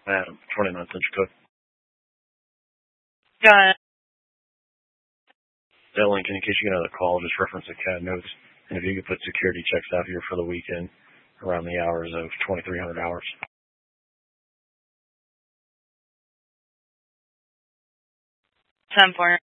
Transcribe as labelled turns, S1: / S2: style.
S1: Adam, 29 Central Cook.
S2: Got it.
S1: That link, in case you get another call, just reference the CAD notes. And if you could put security checks out here for the weekend around the hours of 2300 hours.
S2: 10-4.